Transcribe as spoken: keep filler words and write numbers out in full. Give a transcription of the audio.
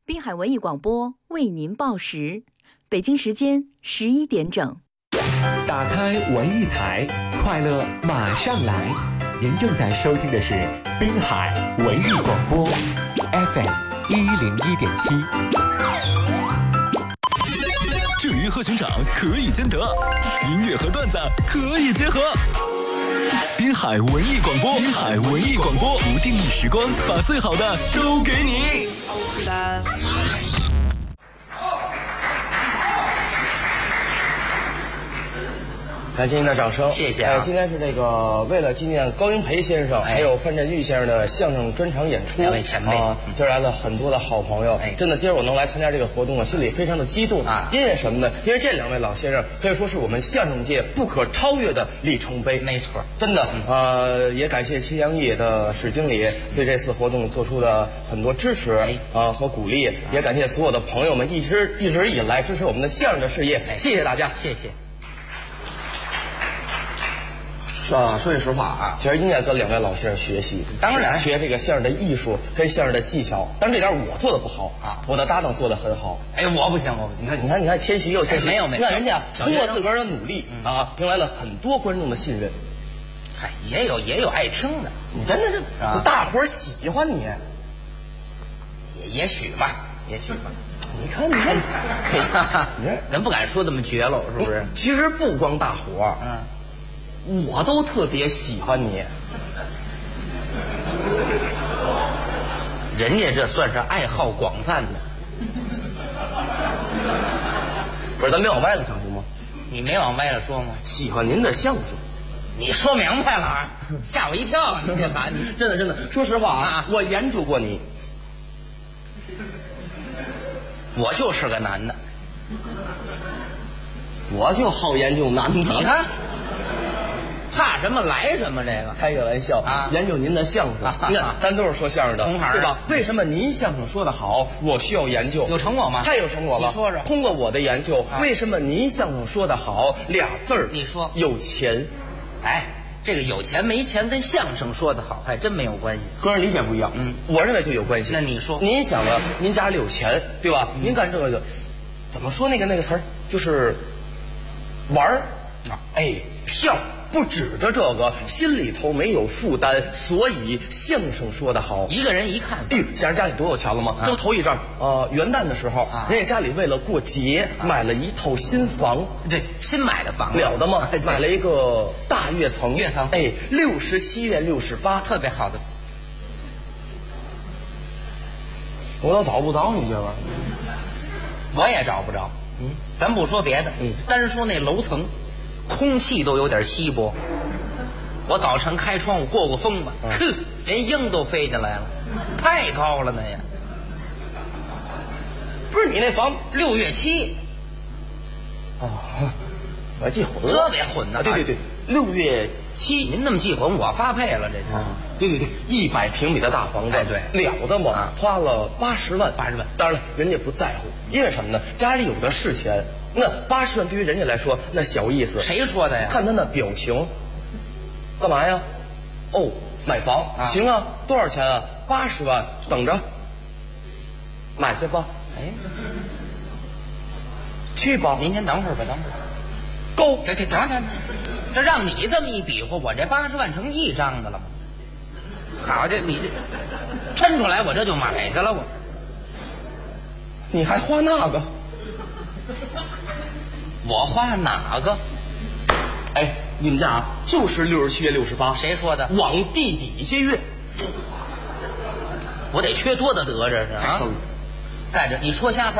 滨海文艺广播为您报时，北京时间十一点整。 打开文艺台，快乐马上来。您正在收听的是滨海文艺广播 F M 一零一点七。 这鱼和熊掌可以兼得，音乐和段子可以结合。滨海文艺广播，滨海文艺广播，不定义时光，把最好的都给你。 三。 感谢您的掌声， 谢谢啊！ 呃、今天是这个为了纪念高英培先生，哎、还有范振钰先生的相声专场演出， 两位前辈啊， 今儿来了很多的好朋友，哎，真的，今儿我能来参加这个活动，我心里非常的激动啊！因为什么呢？因为这两位老先生可以说是我们相声界不可超越的里程碑， 没错， 真的，呃，也感谢青阳业的史经理对这次活动做出的很多支持啊、呃、和鼓励，也感谢所有的朋友们一直一直以来支持我们的相声的事业，谢谢大家， 谢谢。 啊，说句实话啊，其实应该跟两位老先生学习， 当然学这个相声的艺术跟相声的技巧。但这点我做的不好啊，我的搭档做的很好。 哎，我不行，我不行。 你看，你看，你看，谦虚又谦虚。 没有没有， 那人家通过自个儿的努力啊，迎来了很多观众的信任。 嗨，也有也有爱听的。 你真的是，大伙儿喜欢你。 也也许吧，也许吧。 你看，你看， 咱不敢说这么绝了，是不是？ 其实不光大伙儿，嗯。我都特别喜欢你， 人家这算是爱好广泛的。 不是，咱没往歪了讲行吗？ 你没往歪了说吗？ 喜欢您的相声， 你说明白了啊，吓我一跳！你这把你真的真的，说实话啊，我研究过你， 我就是个男的， 我就好研究男的， 你看。怕什么来什么，这个开个玩笑啊！研究您的相声，你看咱都是说相声的， 同行对吧？为什么您相声说得好，我需要研究？ 有成果吗？ 太有成果了！ 你说说。 通过我的研究，为什么您相声说得好？俩字儿， 你说有钱。 哎，这个有钱没钱跟相声说得好还真没有关系， 个人理解不一样。嗯，我认为就有关系。 那你说， 您想啊，您家里有钱，对吧？您干这个，怎么说那个那个词儿，就是玩儿啊，哎，笑。不指着这个，心里头没有负担，所以相声说得好。 一个人一看， 哎呦，想家里多有钱了吗？这不头一阵呃元旦的时候，人家家里为了过节买了一套新房， 对，新买的房了得吗？买了一个大跃层， 跃层， 哎，六十七月六十八， 特别好的。 我都找不着你这玩意儿， 我也找不着。嗯，咱不说别的，嗯，单说那楼层。空气都有点稀薄，我早晨开窗户过过风吧，哼、嗯，连鹰都飞进来了，太高了那呀！ 不是你那房六月七， 哦，我记混了，特别混呢、啊。 对对对，六月七， 您那么记混，我发配了这是。 啊，对对对，一百平米的大房子， 哎对， 了得嘛，啊、花了八十万， 八十万。 当然了，人家不在乎，因为什么呢？家里有的是钱。那八十万对于人家来说那小意思， 谁说的呀？ 看他那表情，干嘛呀？哦，买房、啊、行啊，多少钱啊？八十万，等着，买去吧。哎，去吧。 您先等会儿吧，等会儿。 够， 这这等等，这让你这么一比划，我这八十万成一张的了吗？好，这你这抻出来，我这就买去了，我。 你还花那个？ 我花哪个？ 哎，你们家啊，就是六十七月六十八。 谁说的？ 往地底下跃。 我得缺多的得这是啊！再者，你说瞎话。